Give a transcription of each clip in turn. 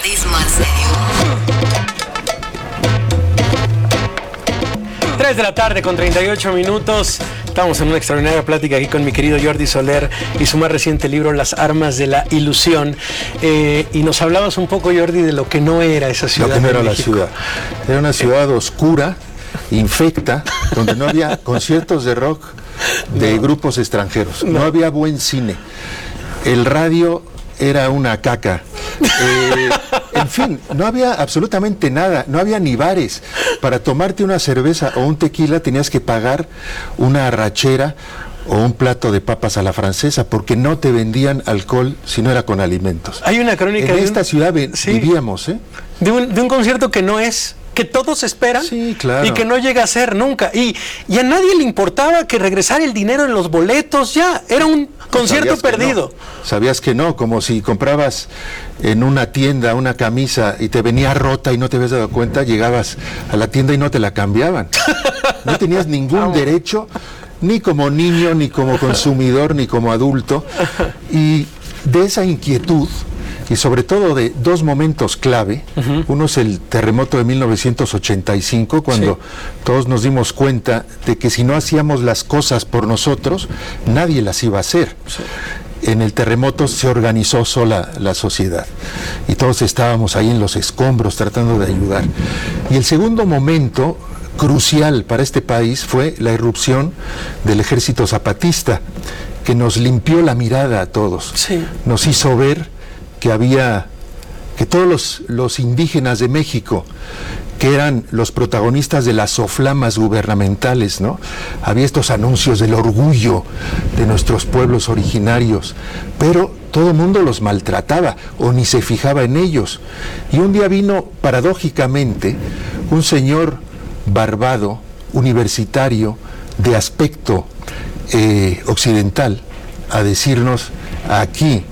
Periodismo en serio. 3 de la tarde con 38 minutos. Estamos en una extraordinaria plática aquí con mi querido Jordi Soler y su más reciente libro, Las armas de la ilusión. Y nos hablabas un poco, Jordi, de lo que no era esa ciudad. Lo que no era México. la ciudad. Era una ciudad oscura, infecta, donde no había conciertos de rock de grupos extranjeros. No había buen cine. El radio era una caca. En fin, no había absolutamente nada, no había ni bares. Para tomarte una cerveza o un tequila tenías que pagar una arrachera o un plato de papas a la francesa, porque no te vendían alcohol si no era con alimentos. Hay una crónica en de esta ciudad vivíamos, de un concierto que no es, que todos esperan, sí, claro, y que no llega a ser nunca. Y a nadie le importaba que regresara el dinero en los boletos, ya, era un concierto perdido. Sabías que no, como si comprabas en una tienda una camisa y te venía rota y no te habías dado cuenta, llegabas a la tienda y no te la cambiaban. No tenías ningún derecho, ni como niño, ni como consumidor, ni como adulto. Y de esa inquietud, y sobre todo de dos momentos clave, uno es el terremoto de 1985, cuando todos nos dimos cuenta de que si no hacíamos las cosas por nosotros, nadie las iba a hacer. En el terremoto se organizó sola la sociedad y todos estábamos ahí en los escombros tratando de ayudar. Y el segundo momento crucial para este país fue la irrupción del ejército zapatista, que nos limpió la mirada a todos, nos hizo ver que todos los indígenas de México, que eran los protagonistas de las soflamas gubernamentales, ¿no? Había estos anuncios del orgullo de nuestros pueblos originarios, pero todo el mundo los maltrataba o ni se fijaba en ellos. Y un día vino, paradójicamente, un señor barbado, universitario, de aspecto occidental, a decirnos: aquí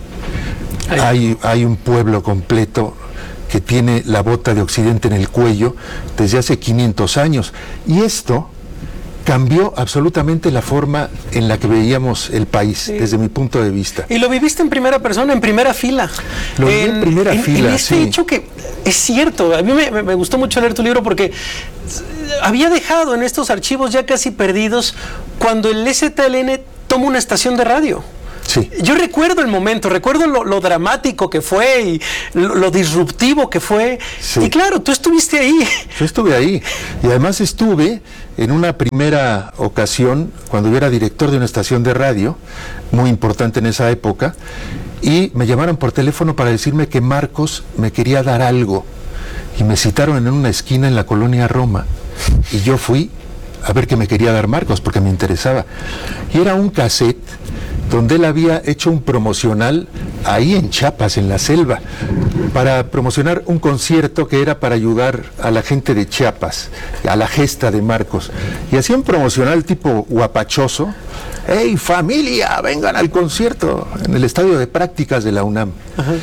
hay un pueblo completo que tiene la bota de Occidente en el cuello desde hace 500 años. Y esto cambió absolutamente la forma en la que veíamos el país, desde mi punto de vista. Y lo viviste en primera persona, en primera fila. Lo viví en primera fila, en este hecho que es cierto. A mí me gustó mucho leer tu libro porque había dejado en estos archivos ya casi perdidos cuando el ZLN toma una estación de radio. Sí. Yo recuerdo el momento, recuerdo lo dramático que fue y lo disruptivo que fue. Sí. Y claro, tú estuviste ahí. Yo estuve ahí. Y además estuve en una primera ocasión, cuando yo era director de una estación de radio, muy importante en esa época, y me llamaron por teléfono para decirme que Marcos me quería dar algo. Y me citaron en una esquina en la colonia Roma. Y yo fui a ver qué me quería dar Marcos, porque me interesaba. Y era un cassette donde él había hecho un promocional ahí en Chiapas, en la selva, para promocionar un concierto que era para ayudar a la gente de Chiapas, a la gesta de Marcos. Y hacía un promocional tipo guapachoso: ¡hey, familia, vengan al concierto!, en el estadio de prácticas de la UNAM.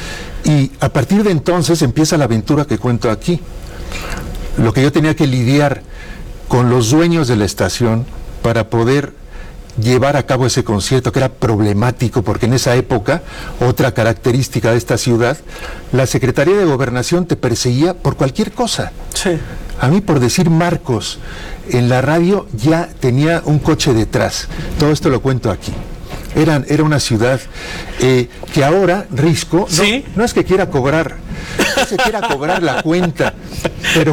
Y a partir de entonces empieza la aventura que cuento aquí. Lo que yo tenía que lidiar con los dueños de la estación para poder llevar a cabo ese concierto, que era problemático, porque en esa época, otra característica de esta ciudad, la Secretaría de Gobernación te perseguía por cualquier cosa. Sí. A mí, por decir Marcos en la radio, ya tenía un coche detrás. Todo esto lo cuento aquí. Era una ciudad que ahora, Risco, no es que quiera cobrar, no se quiera cobrar la cuenta, pero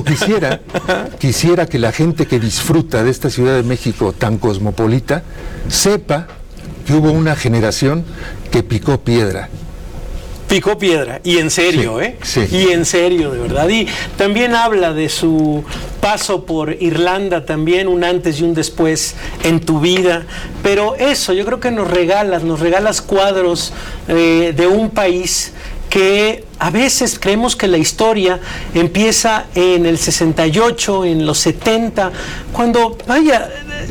quisiera que la gente que disfruta de esta Ciudad de México tan cosmopolita sepa que hubo una generación que picó piedra. Picó piedra, y en serio, sí. Y en serio, de verdad. Y también habla de su paso por Irlanda, también un antes y un después en tu vida. Pero eso, yo creo que nos regalas cuadros de un país que a veces creemos que la historia empieza en el 68, en los 70, cuando, vaya,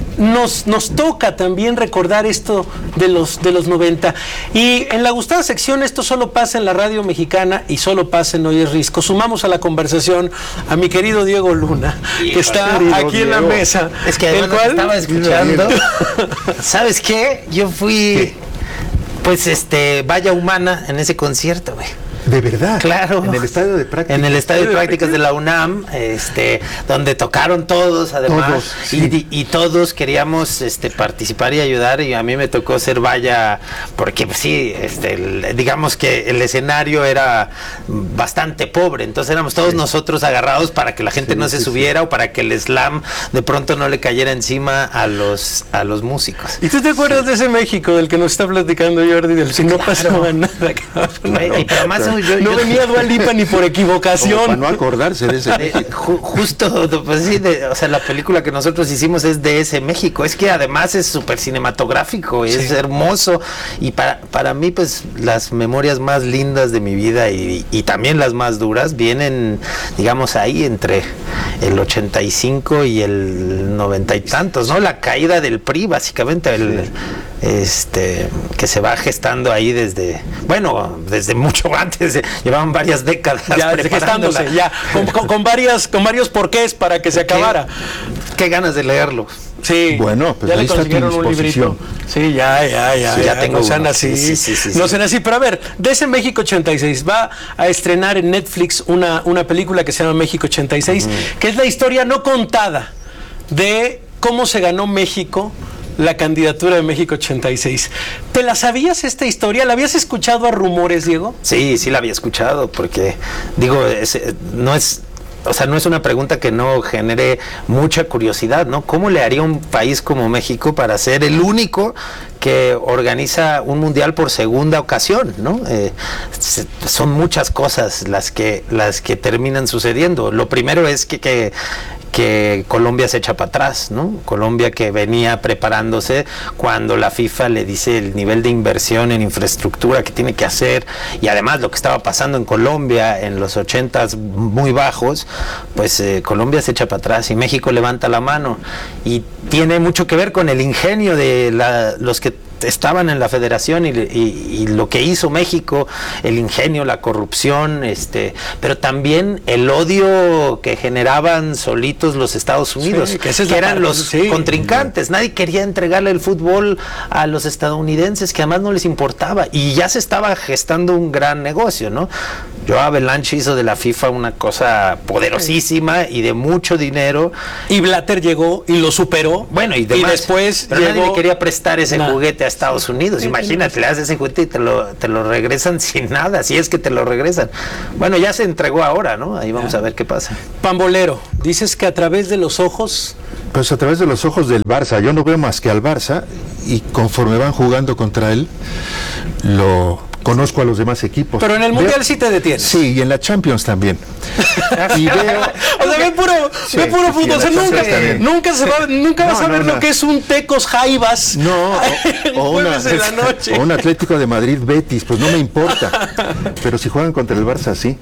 nos toca también recordar esto de los 90. Y en la gustada sección, esto solo pasa en la radio mexicana y solo pasa en Hoy es Risco. Sumamos a la conversación a mi querido Diego Luna, que está aquí en la mesa. Es que además estaba escuchando. ¿Sabes qué? Yo fui, pues, valla humana en ese concierto, güey. De verdad. Claro. En el estadio de prácticas. En el estadio de prácticas de la UNAM, donde tocaron todos, además. Todos, sí. Y todos queríamos participar y ayudar, y a mí me tocó ser valla, porque pues, sí, digamos que el escenario era bastante pobre, entonces éramos todos nosotros agarrados para que la gente no se subiera o para que el slam de pronto no le cayera encima a los músicos. ¿Y tú te acuerdas de ese México del que nos está platicando Jordi, del que no pasaba nada? Y además, no venía Dua Lipa ni por equivocación. Como para no acordarse de ese México. Justo, pues sí, o sea, la película que nosotros hicimos es de ese México. Es que además es súper cinematográfico, es hermoso. Y para mí, pues, las memorias más lindas de mi vida y también las más duras vienen, digamos, ahí entre el 85 y el 90 y tantos, ¿no? La caída del PRI, básicamente, que se va gestando ahí desde mucho antes, llevaban varias décadas ya gestándose, ya con varios porqués para que se acabara. Qué ganas de leerlo. Sí, bueno, pues ya ahí le consiguieron está tu un librito. Sí, ya tengo. No sean así. Sí. No sean así. Pero a ver, de ese México 86 va a estrenar en Netflix una película que se llama México 86, que es la historia no contada de cómo se ganó México la candidatura de México 86. ¿Te la sabías esta historia? ¿La habías escuchado a rumores, Diego? Sí, la había escuchado, porque digo, no es una pregunta que no genere mucha curiosidad, ¿no? ¿Cómo le haría un país como México para ser el único que organiza un mundial por segunda ocasión, ¿no? Son muchas cosas las que terminan sucediendo. Lo primero es que Colombia se echa para atrás, ¿no? Colombia, que venía preparándose cuando la FIFA le dice el nivel de inversión en infraestructura que tiene que hacer, y además lo que estaba pasando en Colombia en los 80s muy bajos, pues Colombia se echa para atrás y México levanta la mano, y tiene mucho que ver con el ingenio de los que estaban en la federación y lo que hizo México, el ingenio, la corrupción, pero también el odio que generaban solitos los Estados Unidos, que eran los contrincantes. Nadie quería entregarle el fútbol a los estadounidenses, que además no les importaba, y ya se estaba gestando un gran negocio, ¿no? Joao Avalanche hizo de la FIFA una cosa poderosísima y de mucho dinero. Y Blatter llegó y lo superó. Bueno, y después pero nadie le quería prestar ese juguete a Estados Unidos. Imagínate, le das ese juguete y te lo regresan sin nada, si es que te lo regresan. Bueno, ya se entregó ahora, ¿no? Ahí vamos a ver qué pasa. Pambolero, dices que a través de los ojos... Pues a través de los ojos del Barça. Yo no veo más que al Barça, y conforme van jugando contra él, conozco a los demás equipos. Pero en el Mundial sí te detienes. Sí, y en la Champions también. Y veo... O sea, ve puro fútbol. O sea, nunca vas a ver lo que es un Tecos Jaivas. No, o un Atlético de Madrid Betis, pues no me importa. Pero si juegan contra el Barça, sí.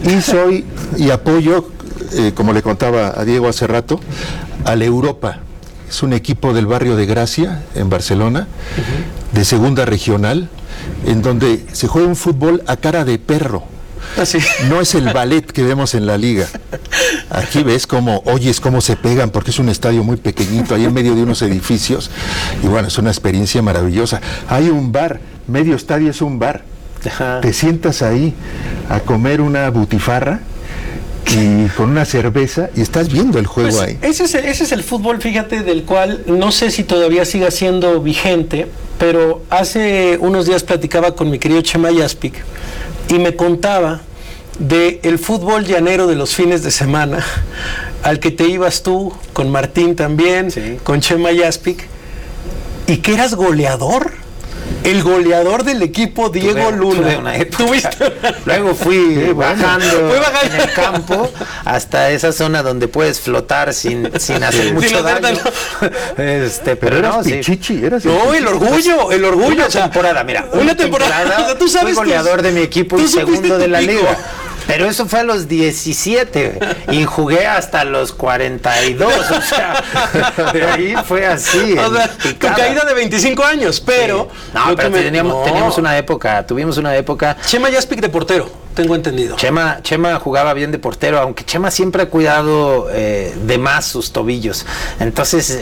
Y apoyo, como le contaba a Diego hace rato, a la Europa. Es un equipo del barrio de Gracia, en Barcelona, de segunda regional, en donde se juega un fútbol a cara de perro. Así. No es el ballet que vemos en la liga. Aquí oyes cómo se pegan, porque es un estadio muy pequeñito, ahí en medio de unos edificios, y bueno, es una experiencia maravillosa. Hay un bar, medio estadio es un bar. Ajá. Te sientas ahí a comer una butifarra y con una cerveza, y estás viendo el juego ahí. Ese es el fútbol, fíjate, del cual no sé si todavía siga siendo vigente, pero hace unos días platicaba con mi querido Chema Yaspic y me contaba de el fútbol llanero de los fines de semana, al que te ibas tú, con Martín también, con Chema Yaspic, y que eras goleador. El goleador del equipo, Diego Luna. Luego fui bajando en el campo hasta esa zona donde puedes flotar sin hacer mucho daño. Pero eras pichichi, No, el orgullo. Una temporada, una temporada. O sea, tú sabes, fui goleador de mi equipo y segundo de la liga. Pero eso fue a los 17 y jugué hasta los 42, o sea, de ahí fue así. O sea, tu caída de 25 años, pero... Sí. No, pero tuvimos una época... Chema Yaspic de portero. tengo entendido. Chema jugaba bien de portero, aunque Chema siempre ha cuidado de más sus tobillos. Entonces,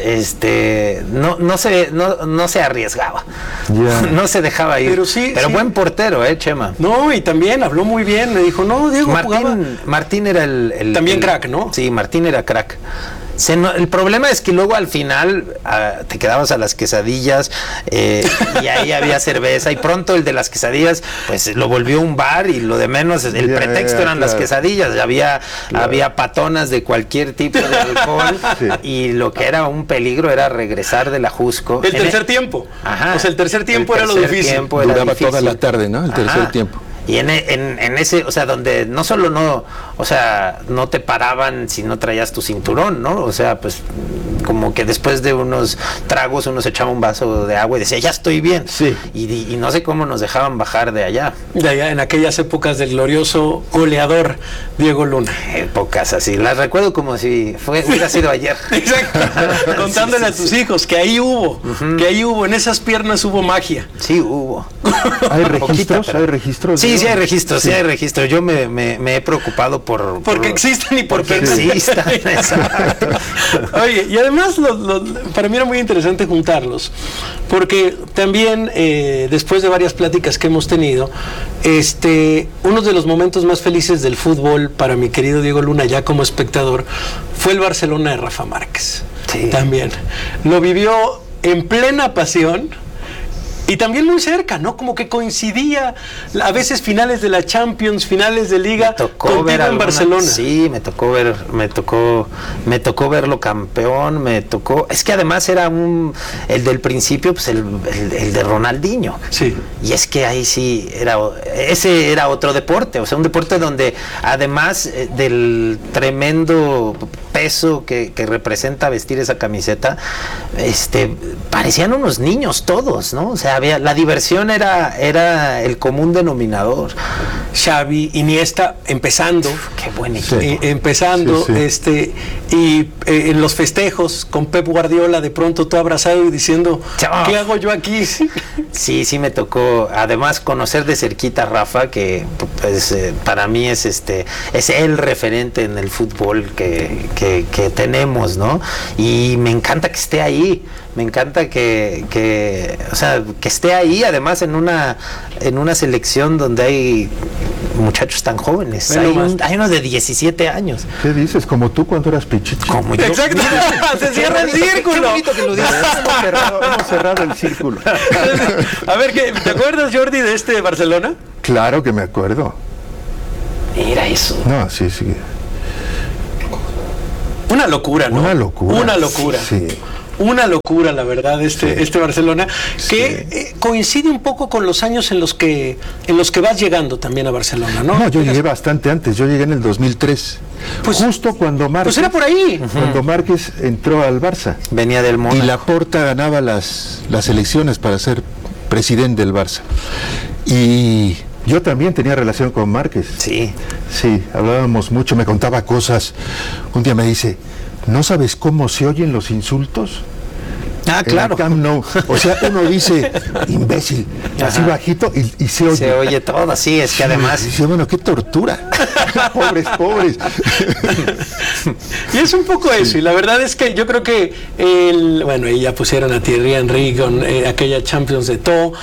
no se arriesgaba. Ya. No se dejaba ir. Pero sí, buen portero, Chema. No, y también habló muy bien. Me dijo, no, Diego jugaba. Martín era también crack, ¿no? Sí, Martín era crack. El problema es que luego al final te quedabas a las quesadillas y ahí había cerveza y pronto el de las quesadillas pues lo volvió un bar y lo de menos el pretexto eran las quesadillas, había patonas de cualquier tipo de alcohol y lo que era un peligro era regresar del Ajusco. El tercer tiempo. Ajá. O sea, el tercer tiempo era lo difícil. Duraba toda la tarde, ¿no? El tercer tiempo. Y en ese, o sea, donde no solo no te paraban si no traías tu cinturón, ¿no? O sea, pues como que después de unos tragos uno se echaba un vaso de agua y decía, ya estoy bien. Sí. Y no sé cómo nos dejaban bajar de allá. De allá, en aquellas épocas del glorioso goleador Diego Luna. Épocas así, las recuerdo como si hubiera sido ayer. Exacto. Contándole a tus hijos que ahí hubo, en esas piernas hubo magia. Sí, hubo. ¿Hay registros? ¿Hay registros? Sí, hay registros, sí hay registros. Yo me he preocupado porque existan y porque existan. Exacto. Oye, y además para mí era muy interesante juntarlos, porque también después de varias pláticas que hemos tenido, uno de los momentos más felices del fútbol para mi querido Diego Luna, ya como espectador, fue el Barcelona de Rafa Márquez. Sí. También. Lo vivió en plena pasión. Y también muy cerca, ¿no? Como que coincidía a veces finales de la Champions, finales de Liga, contigo en Barcelona. Sí, me tocó verlo campeón, es que además era el del principio, pues el de Ronaldinho. Sí. Y es que ahí sí ese era otro deporte, o sea, un deporte donde además del tremendo peso que representa vestir esa camiseta, parecían unos niños todos, ¿no? O sea, la diversión era el común denominador. Xavi, Iniesta, empezando. Qué buen equipo. Empezando, Sí. Y en los festejos con Pep Guardiola, de pronto todo abrazado y diciendo, ¿qué hago yo aquí? Sí, me tocó, además, conocer de cerquita a Rafa, que pues, para mí es el referente en el fútbol que tenemos, ¿no? Y me encanta que esté ahí. Me encanta que esté ahí, además en una selección donde hay muchachos tan jóvenes. Hay unos de 17 años. ¿Qué dices? Como tú cuando eras pichichi. Como yo. Exacto. Se cierra el círculo. Qué bonito que lo digas. Hemos cerrado el círculo. A ver, ¿te acuerdas, Jordi, de este de Barcelona? Claro que me acuerdo. Mira eso. No, sí. Una locura, ¿no? Una locura. Una locura. Sí. Una locura, la verdad, este Barcelona, que coincide un poco con los años en los que vas llegando también a Barcelona, ¿no? No, yo llegué bastante antes, yo llegué en el 2003. Pues, justo cuando Márquez... Pues era por ahí. Cuando Márquez entró al Barça. Venía del Mónaco. Y Laporta ganaba las elecciones para ser presidente del Barça. Y yo también tenía relación con Márquez. Sí. Sí, hablábamos mucho, me contaba cosas. Un día me dice, ¿no sabes cómo se oyen los insultos? Ah, claro. Camp Nou. O sea, uno dice, imbécil, así bajito y se oye. Se oye todo, sí, es que además... Dice, bueno, qué tortura. pobres. Y es un poco eso, y la verdad es que yo creo que ahí ya pusieron a Thierry Henry con aquella Champions de todo,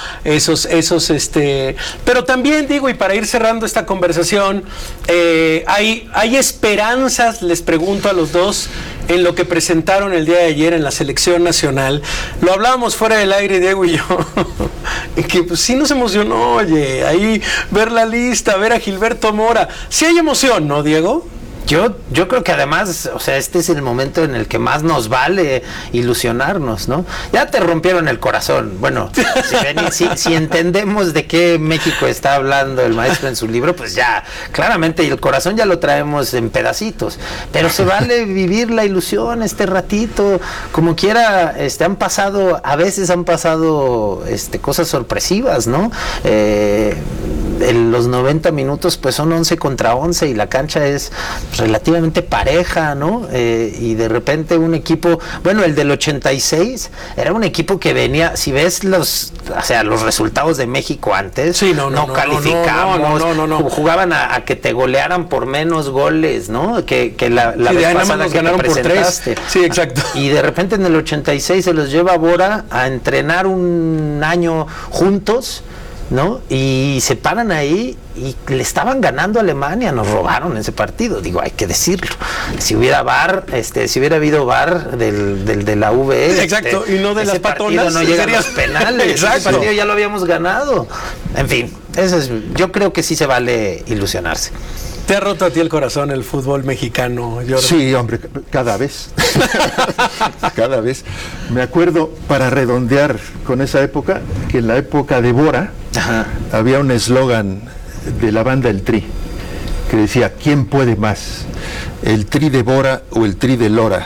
pero también digo, y para ir cerrando esta conversación, hay esperanzas, les pregunto a los dos, en lo que presentaron el día de ayer en la selección nacional. Lo hablábamos fuera del aire, Diego y yo, que pues sí nos emocionó, oye, ahí ver la lista, ver a Gilberto Mora. Sí hay emoción, ¿no, Diego? Yo creo que además, o sea, este es el momento en el que más nos vale ilusionarnos, ¿no? Ya te rompieron el corazón. Bueno, si entendemos de qué México está hablando el maestro en su libro, pues ya, claramente, y el corazón ya lo traemos en pedacitos. Pero se vale vivir la ilusión este ratito, como quiera, a veces han pasado cosas sorpresivas, ¿no? los 90 minutos pues son 11 contra 11 y la cancha es relativamente pareja, ¿no? Y de repente un equipo, bueno, el del 86 era un equipo que venía, si ves los resultados de México antes, sí, no calificamos, jugaban a que te golearan por menos goles, ¿no? Que la vez pasada nos que ganaron por 3. Sí, exacto. Y de repente en el 86 se los lleva a Bora a entrenar un año juntos, ¿no? Y se paran ahí y le estaban ganando a Alemania, nos robaron ese partido, digo, hay que decirlo. Si hubiera habido VAR de la VE, exacto, y no de las patonas, no llegan los penales. Ese partido ya lo habíamos ganado. En fin, yo creo que sí se vale ilusionarse. ¿Te ha roto a ti el corazón el fútbol mexicano, Jordi? Sí, hombre, cada vez. Cada vez. Me acuerdo, para redondear con esa época, que en la época de Bora había un eslogan de la banda El Tri, que decía, ¿quién puede más? ¿El Tri de Bora o el Tri de Lora?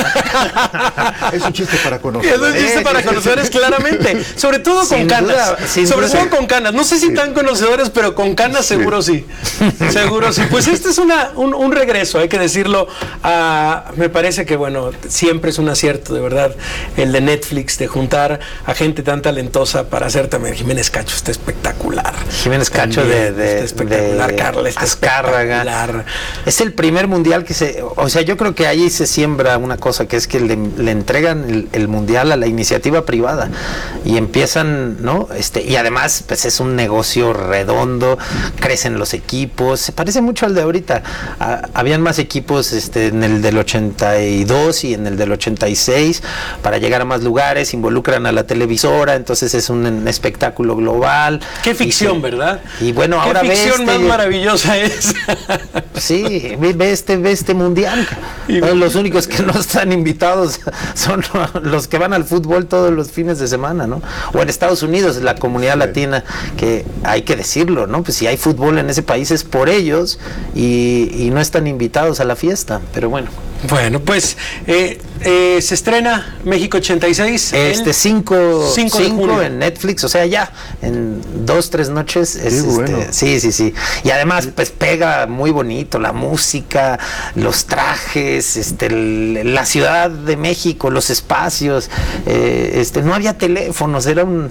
Es un chiste para conocer. Es un chiste para conocerles claramente. Sobre todo con canas. Sobre todo con canas. No sé si tan conocedores, pero con canas seguro sí. Seguro sí. Pues este es un regreso, hay que decirlo. Me parece que, bueno, siempre es un acierto, de verdad, el de Netflix, de juntar a gente tan talentosa para hacer también. Jiménez Cacho está espectacular. Jiménez Cacho está espectacular. Carla está espectacular. Es el primer mundial que yo creo que ahí se siembra una cosa, que es que le entregan el mundial a la iniciativa privada y empiezan, ¿no? Y además pues es un negocio redondo, crecen los equipos, se parece mucho al de ahorita. Habían más equipos en el del 82 y en el del 86 para llegar a más lugares, involucran a la televisora, entonces es un espectáculo global. Qué ficción, ¿verdad? Y bueno, ahora qué ficción más maravillosa es. Sí, ve este mundial. Los únicos que no están invitados son los que van al fútbol todos los fines de semana, ¿no? O en Estados Unidos, la comunidad latina, que hay que decirlo, ¿no? Pues si hay fútbol en ese país es por ellos y no están invitados a la fiesta, pero bueno. Bueno, pues se estrena México 86 5 de junio en Netflix, o sea, ya en 2-3 noches es bueno. Sí. Y además pues pega muy bonito la música, los trajes, la Ciudad de México, los espacios, no había teléfonos, era un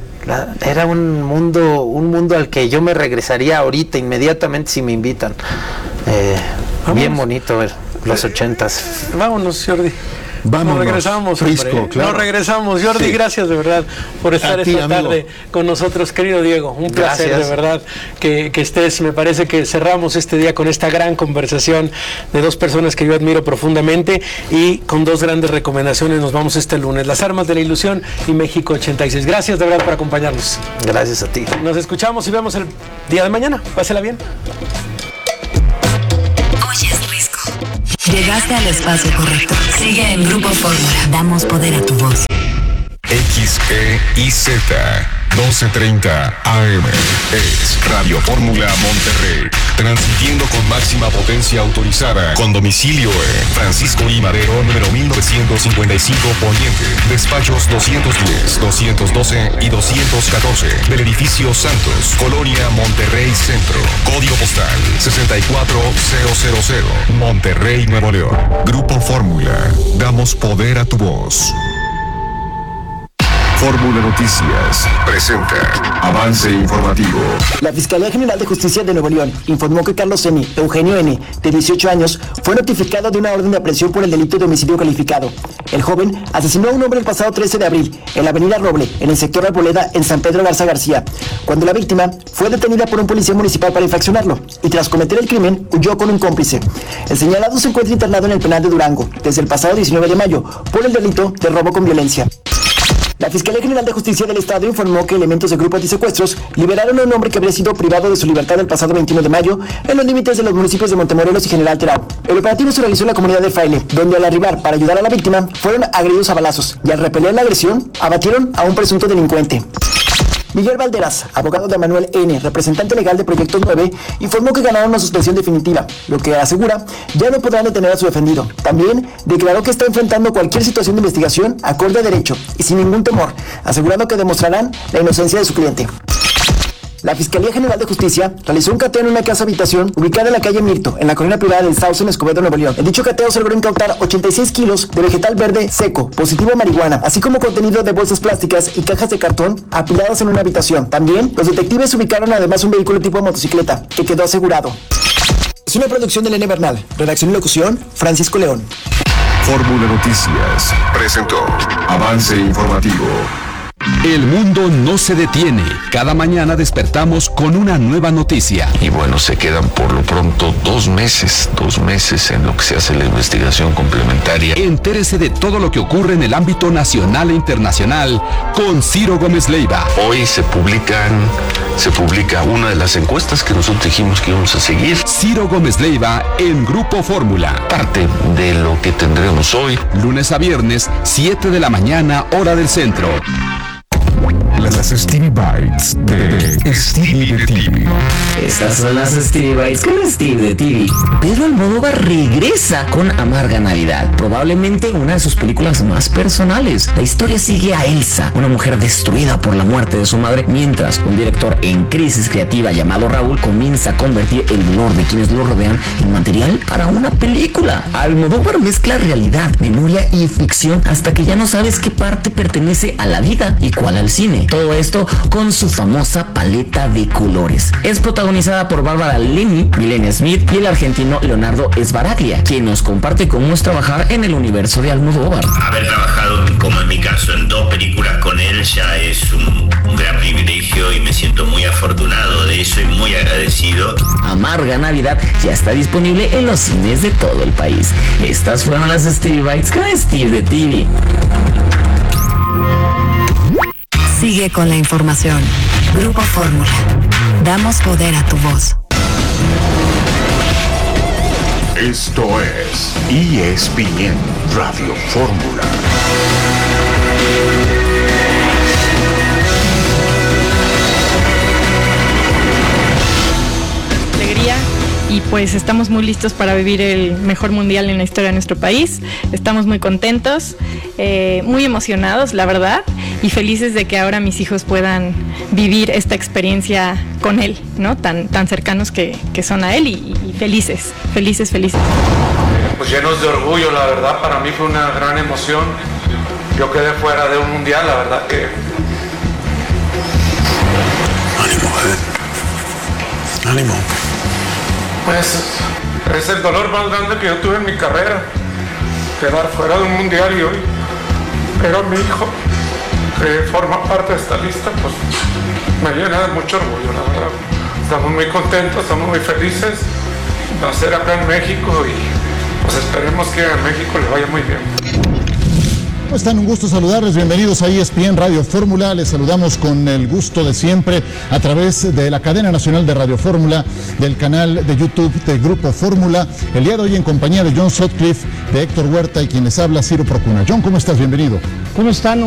mundo al que yo me regresaría ahorita inmediatamente si me invitan. Bien bonito ver los 80s. Vámonos, Jordi. Vámonos. Nos regresamos, Frisco, claro. Nos regresamos. Jordi, sí. Gracias de verdad por estar esta tarde con nosotros, querido Diego. Un placer, de verdad, que estés. Me parece que cerramos este día con esta gran conversación de dos personas que yo admiro profundamente y con dos grandes recomendaciones. Nos vamos este lunes. Las armas de la ilusión y México 86. Gracias de verdad por acompañarnos. Gracias a ti. Nos escuchamos y vemos el día de mañana. Pásela bien. Llegaste al espacio correcto. Sigue en Grupo Fórmula. Damos poder a tu voz. XEIZ 1230 AM es Radio Fórmula Monterrey, transmitiendo con máxima potencia autorizada, con domicilio en Francisco I. Madero, número 1955 Poniente, despachos 210, 212 y 214 del edificio Santos, Colonia Monterrey Centro, código postal 64000, Monterrey, Nuevo León. Grupo Fórmula, damos poder a tu voz. Fórmula Noticias presenta avance informativo. La Fiscalía General de Justicia de Nuevo León informó que Carlos N., Eugenio N., de 18 años, fue notificado de una orden de aprehensión por el delito de homicidio calificado. El joven asesinó a un hombre el pasado 13 de abril en la avenida Roble, en el sector Arboleda, en San Pedro Garza García, cuando la víctima fue detenida por un policía municipal para infraccionarlo y tras cometer el crimen huyó con un cómplice. El señalado se encuentra internado en el penal de Durango desde el pasado 19 de mayo por el delito de robo con violencia. La Fiscalía General de Justicia del Estado informó que elementos de grupos antisecuestros liberaron a un hombre que habría sido privado de su libertad el pasado 21 de mayo en los límites de los municipios de Montemorelos y General Terao. El operativo se realizó en la comunidad de Fraile, donde al arribar para ayudar a la víctima fueron agredidos a balazos y al repeler la agresión abatieron a un presunto delincuente. Miguel Valderas, abogado de Manuel N., representante legal de Proyectos 9, informó que ganaron una suspensión definitiva, lo que asegura ya no podrán detener a su defendido. También declaró que está enfrentando cualquier situación de investigación acorde a derecho y sin ningún temor, asegurando que demostrarán la inocencia de su cliente. La Fiscalía General de Justicia realizó un cateo en una casa habitación ubicada en la calle Mirto, en la colonia privada del Sauce, en Escobedo, Nuevo León. En dicho cateo se logró incautar 86 kilos de vegetal verde seco, positivo a marihuana, así como contenido de bolsas plásticas y cajas de cartón apiladas en una habitación. También, los detectives ubicaron además un vehículo tipo motocicleta, que quedó asegurado. Es una producción de Elena Bernal. Redacción y locución, Francisco León. Fórmula Noticias presentó Avance Informativo. El mundo no se detiene. Cada mañana despertamos con una nueva noticia. Y bueno, se quedan por lo pronto 2 meses en lo que se hace la investigación complementaria. Entérese de todo lo que ocurre en el ámbito nacional e internacional con Ciro Gómez Leiva. Hoy se publica una de las encuestas que nosotros dijimos que íbamos a seguir. Ciro Gómez Leiva en Grupo Fórmula. Parte de lo que tendremos hoy. Lunes a viernes, 7 de la mañana, hora del centro. Las Stevie Bites de Stevie de TV. Estas son las Stevie Bites con Steve de TV. Pedro Almodóvar regresa con Amarga Navidad, probablemente una de sus películas más personales. La historia sigue a Elsa, una mujer destruida por la muerte de su madre, mientras un director en crisis creativa llamado Raúl comienza a convertir el dolor de quienes lo rodean en material para una película. Almodóvar mezcla realidad, memoria y ficción hasta que ya no sabes qué parte pertenece a la vida y cuál al cine. Todo esto con su famosa paleta de colores. Es protagonizada por Bárbara Leni, Milena Smith y el argentino Leonardo Sbaraglia, quien nos comparte cómo es trabajar en el universo de Almodóvar. Haber trabajado, como en mi caso, en 2 películas con él ya es un gran privilegio y me siento muy afortunado de eso y muy agradecido. Amarga Navidad ya está disponible en los cines de todo el país. Estas fueron las Stevie Bites con Steve de TV. Sigue con la información. Grupo Fórmula. Damos poder a tu voz. Esto es ESPN Radio Fórmula. Alegría. Y pues estamos muy listos para vivir el mejor mundial en la historia de nuestro país. Estamos muy contentos, muy emocionados, la verdad, y felices de que ahora mis hijos puedan vivir esta experiencia con él, ¿no? Tan cercanos que son a él y felices. Pues llenos de orgullo, la verdad, para mí fue una gran emoción. Yo quedé fuera de un mundial, la verdad que... Ánimo. Pues es el dolor más grande que yo tuve en mi carrera, quedar fuera de un mundial y hoy, pero mi hijo, que forma parte de esta lista, pues me llena de mucho orgullo, la verdad. Estamos muy contentos, estamos muy felices de nacer acá en México y pues esperemos que a México le vaya muy bien. ¿Cómo están? Un gusto saludarles, bienvenidos a ESPN Radio Fórmula. Les saludamos con el gusto de siempre a través de la cadena nacional de Radio Fórmula, del canal de YouTube de Grupo Fórmula. El día de hoy en compañía de John Sutcliffe, de Héctor Huerta y quien les habla, Ciro Procuna. John, ¿cómo estás? Bienvenido. ¿Cómo están?